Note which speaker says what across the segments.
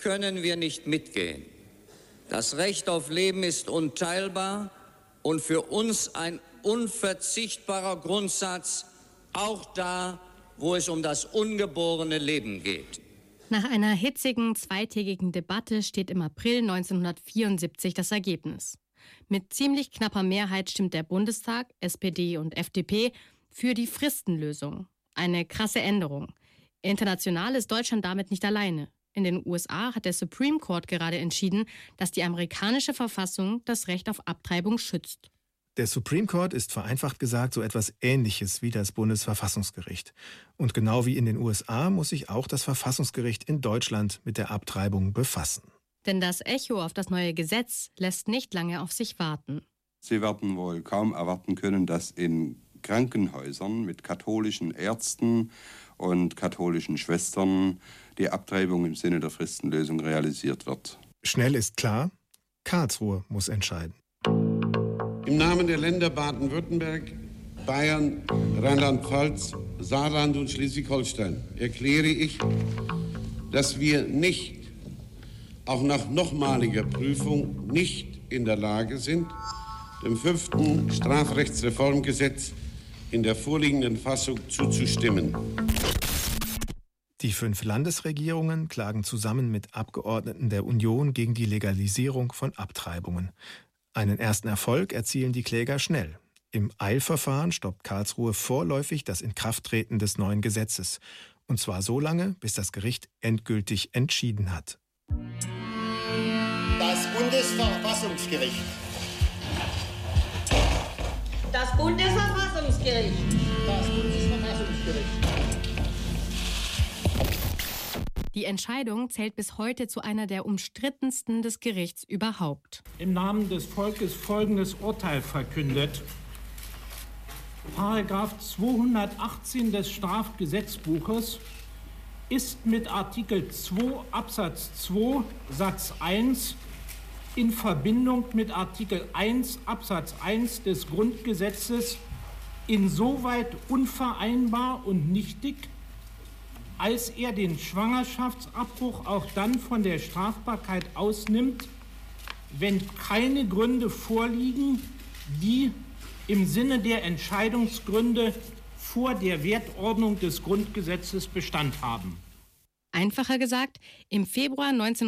Speaker 1: können wir nicht mitgehen. Das Recht auf Leben ist unteilbar und für uns ein unverzichtbarer Grundsatz, auch da, wo es um das ungeborene Leben geht.
Speaker 2: Nach einer hitzigen zweitägigen Debatte steht im April 1974 das Ergebnis. Mit ziemlich knapper Mehrheit stimmt der Bundestag, SPD und FDP, für die Fristenlösung. Eine krasse Änderung. International ist Deutschland damit nicht alleine. In den USA hat der Supreme Court gerade entschieden, dass die amerikanische Verfassung das Recht auf Abtreibung schützt.
Speaker 3: Der Supreme Court ist vereinfacht gesagt so etwas Ähnliches wie das Bundesverfassungsgericht. Und genau wie in den USA muss sich auch das Verfassungsgericht in Deutschland mit der Abtreibung befassen.
Speaker 2: Denn das Echo auf das neue Gesetz lässt nicht lange auf sich warten.
Speaker 4: Sie werden wohl kaum erwarten können, dass in Krankenhäusern mit katholischen Ärzten und katholischen Schwestern die Abtreibung im Sinne der Fristenlösung realisiert wird.
Speaker 3: Schnell ist klar, Karlsruhe muss entscheiden.
Speaker 5: Im Namen der Länder Baden-Württemberg, Bayern, Rheinland-Pfalz, Saarland und Schleswig-Holstein erkläre ich, dass wir nicht, auch nach nochmaliger Prüfung, nicht in der Lage sind, dem 5. Strafrechtsreformgesetz in der vorliegenden Fassung zuzustimmen.
Speaker 3: Die 5 Landesregierungen klagen zusammen mit Abgeordneten der Union gegen die Legalisierung von Abtreibungen. Einen ersten Erfolg erzielen die Kläger schnell. Im Eilverfahren stoppt Karlsruhe vorläufig das Inkrafttreten des neuen Gesetzes. Und zwar so lange, bis das Gericht endgültig entschieden hat.
Speaker 6: Das Bundesverfassungsgericht.
Speaker 7: Das Bundesverfassungsgericht.
Speaker 6: Das Bundesverfassungsgericht.
Speaker 2: Die Entscheidung zählt bis heute zu einer der umstrittensten des Gerichts überhaupt.
Speaker 8: Im Namen des Volkes folgendes Urteil verkündet. Paragraph 218 des Strafgesetzbuches ist mit Artikel 2 Absatz 2 Satz 1 in Verbindung mit Artikel 1 Absatz 1 des Grundgesetzes insoweit unvereinbar und nichtig, als er den Schwangerschaftsabbruch auch dann von der Strafbarkeit ausnimmt, wenn keine Gründe vorliegen, die im Sinne der Entscheidungsgründe vor der Wertordnung des Grundgesetzes Bestand haben.
Speaker 2: Einfacher gesagt, im Februar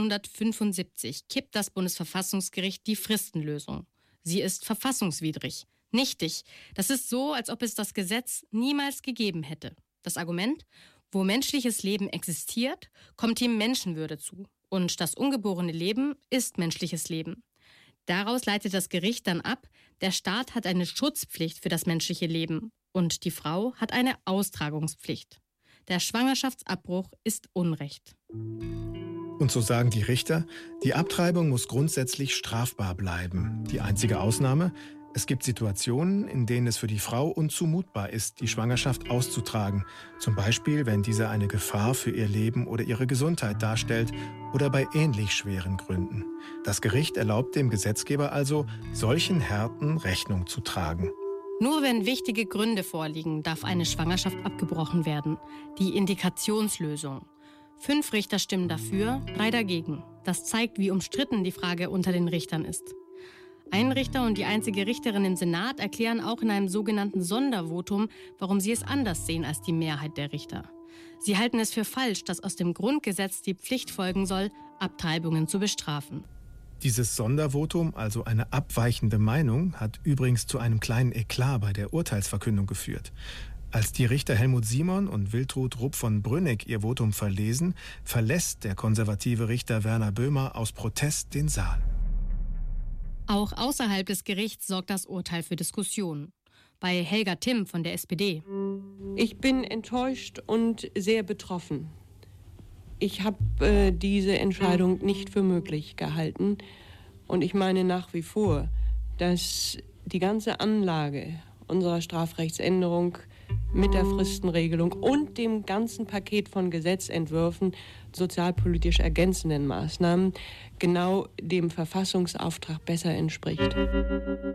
Speaker 2: 1975 kippt das Bundesverfassungsgericht die Fristenlösung. Sie ist verfassungswidrig, nichtig. Das ist so, als ob es das Gesetz niemals gegeben hätte. Das Argument: Wo menschliches Leben existiert, kommt ihm Menschenwürde zu. Und das ungeborene Leben ist menschliches Leben. Daraus leitet das Gericht dann ab, der Staat hat eine Schutzpflicht für das menschliche Leben und die Frau hat eine Austragungspflicht. Der Schwangerschaftsabbruch ist Unrecht.
Speaker 3: Und so sagen die Richter, die Abtreibung muss grundsätzlich strafbar bleiben. Die einzige Ausnahme: Es gibt Situationen, in denen es für die Frau unzumutbar ist, die Schwangerschaft auszutragen. Zum Beispiel, wenn diese eine Gefahr für ihr Leben oder ihre Gesundheit darstellt oder bei ähnlich schweren Gründen. Das Gericht erlaubt dem Gesetzgeber also, solchen Härten Rechnung zu tragen.
Speaker 2: Nur wenn wichtige Gründe vorliegen, darf eine Schwangerschaft abgebrochen werden. Die Indikationslösung. 5 Richter stimmen dafür, 3 dagegen. Das zeigt, wie umstritten die Frage unter den Richtern ist. Ein Richter und die einzige Richterin im Senat erklären auch in einem sogenannten Sondervotum, warum sie es anders sehen als die Mehrheit der Richter. Sie halten es für falsch, dass aus dem Grundgesetz die Pflicht folgen soll, Abtreibungen zu bestrafen.
Speaker 3: Dieses Sondervotum, also eine abweichende Meinung, hat übrigens zu einem kleinen Eklat bei der Urteilsverkündung geführt. Als die Richter Helmut Simon und Wiltrud Rupp von Brünneck ihr Votum verlesen, verlässt der konservative Richter Werner Böhmer aus Protest den Saal.
Speaker 2: Auch außerhalb des Gerichts sorgt das Urteil für Diskussionen. Bei Helga Timm von der SPD.
Speaker 9: Ich bin enttäuscht und sehr betroffen. Ich habe diese Entscheidung nicht für möglich gehalten. Und ich meine nach wie vor, dass die ganze Anlage unserer Strafrechtsänderung mit der Fristenregelung und dem ganzen Paket von Gesetzentwürfen, sozialpolitisch ergänzenden Maßnahmen, genau dem Verfassungsauftrag besser entspricht.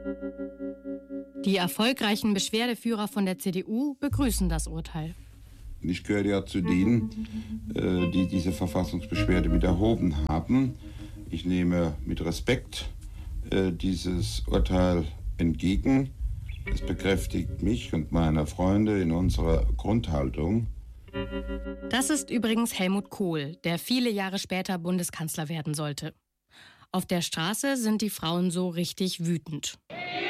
Speaker 2: Die erfolgreichen Beschwerdeführer von der CDU begrüßen das Urteil.
Speaker 5: Und ich gehöre ja zu denen, die diese Verfassungsbeschwerde mit erhoben haben. Ich nehme mit Respekt dieses Urteil entgegen. Es bekräftigt mich und meine Freunde in unserer Grundhaltung.
Speaker 2: Das ist übrigens Helmut Kohl, der viele Jahre später Bundeskanzler werden sollte. Auf der Straße sind die Frauen so richtig wütend.